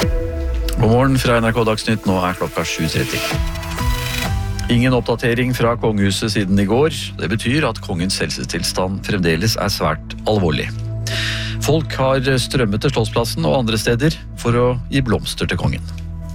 God morgen fra NRK Dagsnytt, nå klokka 7:30. Ingen oppdatering fra kongehuset siden i går. Det betyr at kongens helsetilstand fremdeles svært alvorlig. Folk har strømmet til Slottsplassen og andre steder for å gi blomster til kongen.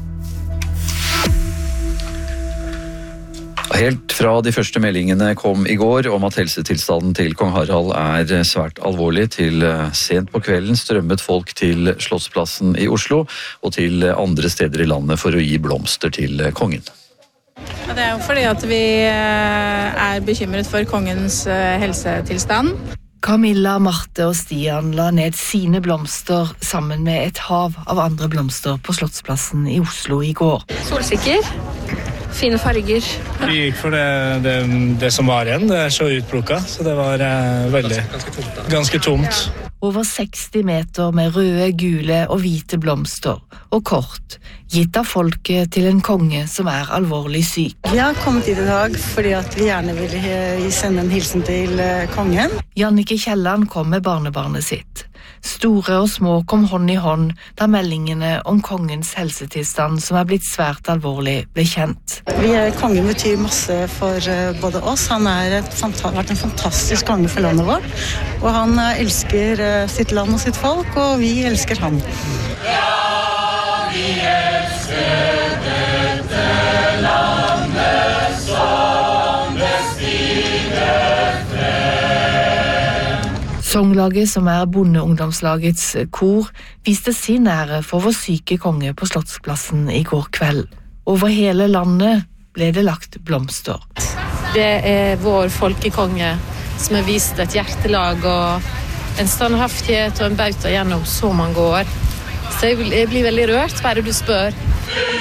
Helt fra de første meldingene kom i går om at helsetilstanden til kong Harald svært alvorlig, til sent på kvelden strømmet folk til Slottsplassen i Oslo og til andre steder i landet for å gi blomster til kongen. Det jo fordi at vi bekymret for kongens helsetilstand. Camilla, Marte og Stian la ned sine blomster sammen med et hav av andre blomster på Slottsplassen i Oslo i går. Solsikker. Fine farger. Vi gikk for det som var igjen. Det så utplukket, så det var ganske tomt. Over 60 meter med røde, gule og hvite blomster, og kort, gitt av folket til en konge som alvorlig syk. Vi har kommet hit i dag fordi at vi gjerne ville sende en hilsen til kongen. Jannicke Kielland kom med barnebarnet sitt. Store og små kom hånd i hånd da meldingene om kongens helsetilstand, som blitt svært alvorlig, ble kjent. Kongen betyr masse for både oss. Han vært en fantastisk konge for landet vårt, og han elsker sitt land og sitt folk, og vi elsker han. Ja, vi elsker dette landet som det stiger frem. Sanglaget, som bondeungdomslagets kor, viste sin ære for vår syke konge på Slottsplassen i går kveld. Over hele landet ble det lagt blomster. Det vår folkekonge som har vist et hjertelag og en standhaftighet og en bauta gjennom så mange år. Så jeg blir veldig rørt, bare du spør.